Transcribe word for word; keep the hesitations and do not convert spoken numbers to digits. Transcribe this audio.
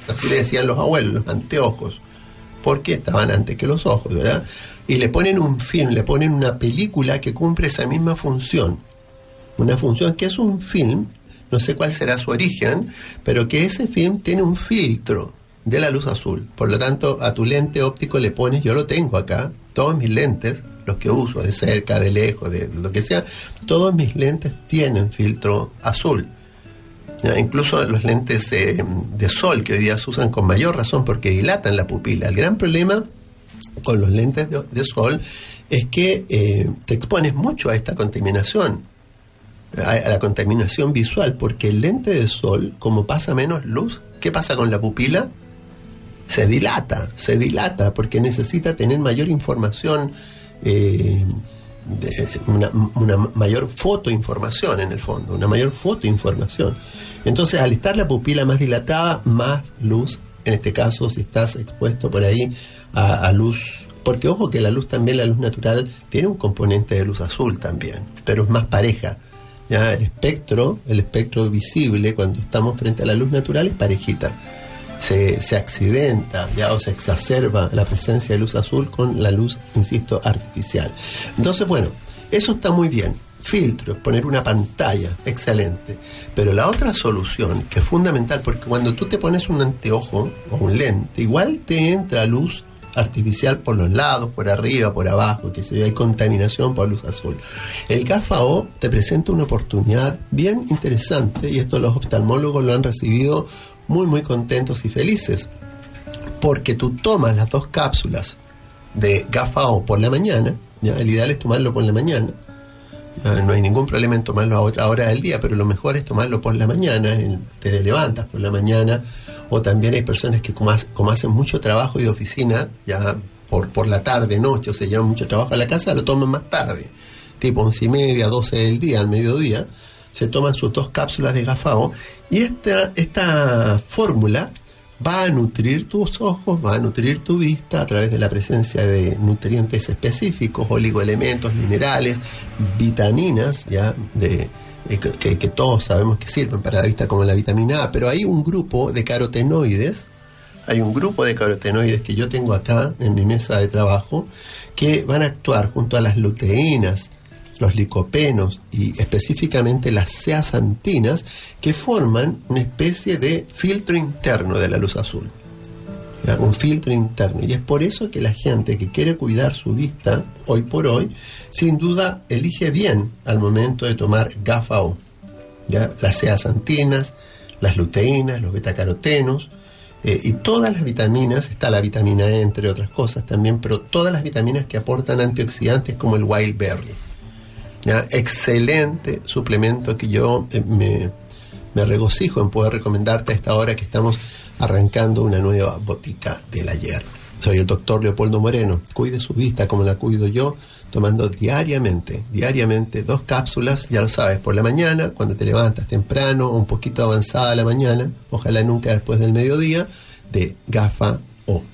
así le decían los abuelos, los anteojos, porque estaban antes que los ojos, ¿verdad? Y le ponen un film, le ponen una película que cumple esa misma función, una función que es un film, no sé cuál será su origen, pero que ese film tiene un filtro de la luz azul. Por lo tanto, a tu lente óptico le pones, yo lo tengo acá, todos mis lentes, los que uso, de cerca, de lejos, de lo que sea, todos mis lentes tienen filtro azul. ¿Ya? Incluso los lentes eh, de sol, que hoy día se usan con mayor razón porque dilatan la pupila. El gran problema con los lentes de, de sol es que eh, te expones mucho a esta contaminación, a, a la contaminación visual, porque el lente de sol, como pasa menos luz, ¿qué pasa con la pupila? Se dilata, se dilata porque necesita tener mayor información, eh, de una, una mayor fotoinformación en el fondo, una mayor fotoinformación. Entonces, al estar la pupila más dilatada, más luz, en este caso, si estás expuesto por ahí a, a luz, porque ojo que la luz también, la luz natural, tiene un componente de luz azul también, pero es más pareja. ¿Ya? El espectro, el espectro visible cuando estamos frente a la luz natural es parejita. Se, se accidenta, ya, o se exacerba la presencia de luz azul con la luz, insisto, artificial. Entonces, bueno, eso está muy bien. Filtros, poner una pantalla, excelente. Pero la otra solución, que es fundamental, porque cuando tú te pones un anteojo o un lente, igual te entra luz artificial por los lados, por arriba, por abajo, que se hay contaminación por luz azul. El GAFA-O te presenta una oportunidad bien interesante, y esto los oftalmólogos lo han recibido muy muy contentos y felices, porque tú tomas las dos cápsulas de GAFA-O por la mañana, ¿ya? El ideal es tomarlo por la mañana, ¿ya? No hay ningún problema en tomarlo a otra hora del día, pero lo mejor es tomarlo por la mañana, te levantas por la mañana, o también hay personas que como, como hacen mucho trabajo de oficina, ya por, por la tarde, noche, o se llevan mucho trabajo a la casa, lo toman más tarde, tipo once y media, doce del día, al mediodía, se toman sus dos cápsulas de GAFA-O, y esta, esta fórmula va a nutrir tus ojos, va a nutrir tu vista a través de la presencia de nutrientes específicos, oligoelementos, minerales, vitaminas, ya de, de que, que todos sabemos que sirven para la vista, como la vitamina A, pero hay un grupo de carotenoides, hay un grupo de carotenoides que yo tengo acá en mi mesa de trabajo, que van a actuar junto a las luteínas, los licopenos y específicamente las zeaxantinas, que forman una especie de filtro interno de la luz azul, ¿ya? Un filtro interno, y es por eso que la gente que quiere cuidar su vista hoy por hoy, sin duda elige bien al momento de tomar GAFA-O, ¿ya? Las zeaxantinas, las luteínas, los betacarotenos, eh, y todas las vitaminas, está la vitamina E entre otras cosas también, pero todas las vitaminas que aportan antioxidantes, como el wild berry. ¿Ya? Excelente suplemento que yo eh, me, me regocijo en poder recomendarte a esta hora que estamos arrancando una nueva botica del ayer. Soy el doctor Leopoldo Moreno. Cuide su vista como la cuido yo, tomando diariamente, diariamente dos cápsulas, ya lo sabes, por la mañana, cuando te levantas temprano o un poquito avanzada la mañana, ojalá nunca después del mediodía, de GAFA-O.